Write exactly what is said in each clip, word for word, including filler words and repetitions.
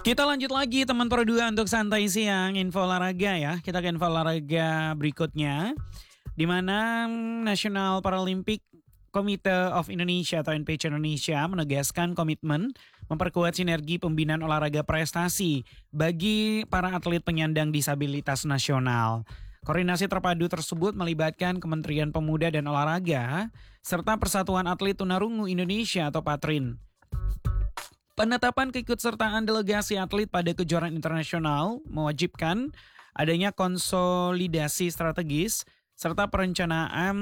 Kita lanjut lagi teman Pro dua untuk santai siang info olahraga ya. Kita ke info olahraga berikutnya di mana National Paralympic Committee of Indonesia atau N P C Indonesia menegaskan komitmen memperkuat sinergi pembinaan olahraga prestasi bagi para atlet penyandang disabilitas nasional. Koordinasi terpadu tersebut melibatkan Kementerian Pemuda dan Olahraga serta Persatuan Atlet Tunarungu Indonesia atau PATRIN. Penetapan keikutsertaan delegasi atlet pada kejuaraan internasional mewajibkan adanya konsolidasi strategis serta perencanaan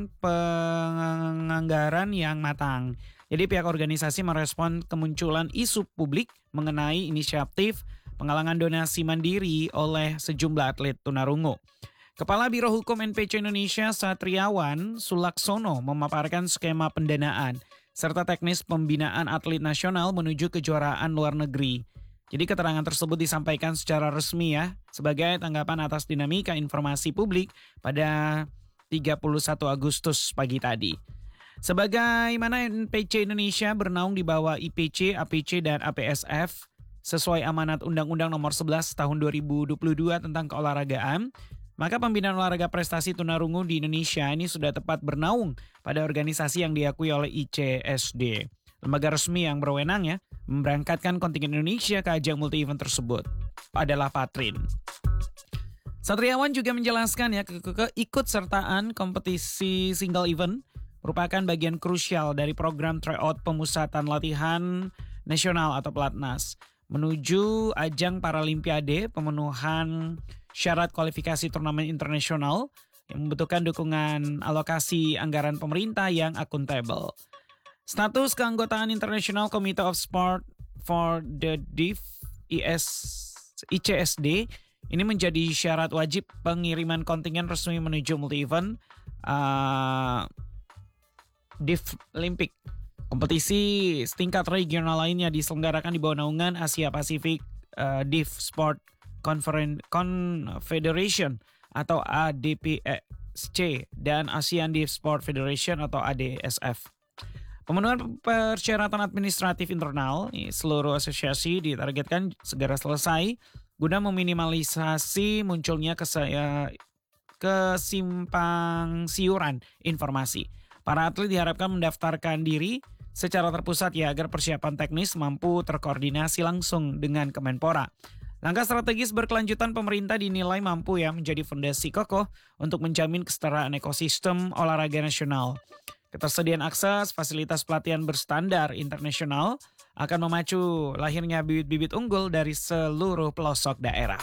penganggaran yang matang. Jadi pihak organisasi merespon kemunculan isu publik mengenai inisiatif penggalangan donasi mandiri oleh sejumlah atlet tunarungu. Kepala Biro Hukum N P C Indonesia Satriawan Sulaksono memaparkan skema pendanaan serta teknis pembinaan atlet nasional menuju kejuaraan luar negeri. Jadi keterangan tersebut disampaikan secara resmi ya sebagai tanggapan atas dinamika informasi publik pada tiga puluh satu Agustus pagi tadi. Sebagaimana N P C Indonesia bernaung di bawah I P C, A P C, dan A P S F sesuai amanat Undang-Undang Nomor sebelas Tahun dua ribu dua puluh dua tentang keolahragaan, maka pembinaan olahraga prestasi tunarungu di Indonesia ini sudah tepat bernaung pada organisasi yang diakui oleh I C S D. Lembaga resmi yang berwenang ya memberangkatkan kontingen Indonesia ke ajang multi-event tersebut adalah PATRIN. Satriawan juga menjelaskan ya ke- ke- keikutsertaan kompetisi single event merupakan bagian krusial dari program tryout pemusatan latihan nasional atau Pelatnas menuju ajang Paralimpiade. Pemenuhan syarat kualifikasi turnamen internasional yang membutuhkan dukungan alokasi anggaran pemerintah yang akuntabel. Status keanggotaan International Committee of Sport for the Deaf I C S D ini menjadi syarat wajib pengiriman kontingen resmi menuju multi-event uh, Deaf Olympic. Kompetisi setingkat regional lainnya diselenggarakan di bawah naungan Asia Pacific uh, Deaf Sport Confederation atau A D P S C dan ASEAN Deaf Sport Federation atau A D S F. Pemenuhan persyaratan administratif internal seluruh asosiasi ditargetkan segera selesai guna meminimalisasi munculnya kesaya, kesimpang siuran informasi. Para atlet diharapkan mendaftarkan diri secara terpusat ya agar persiapan teknis mampu terkoordinasi langsung dengan Kemenpora. Langkah strategis berkelanjutan pemerintah dinilai mampu ya menjadi fondasi kokoh untuk menjamin kesetaraan ekosistem olahraga nasional. Ketersediaan akses fasilitas pelatihan berstandar internasional akan memacu lahirnya bibit-bibit unggul dari seluruh pelosok daerah.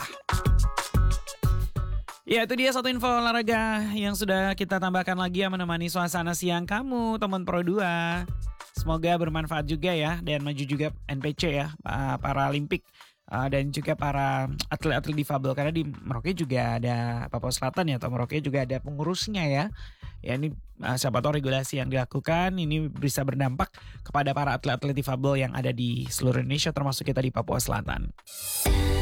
Ya, itu dia satu info olahraga yang sudah kita tambahkan lagi yang menemani suasana siang kamu teman Pro dua. Semoga bermanfaat juga ya dan maju juga N P C ya, Paralimpik. Uh, dan juga para atlet-atlet difabel karena di Merauke juga ada Papua Selatan ya atau Merauke juga ada pengurusnya ya. Ya ini uh, siapa tahu regulasi yang dilakukan ini bisa berdampak kepada para atlet-atlet difabel yang ada di seluruh Indonesia termasuk kita di Papua Selatan.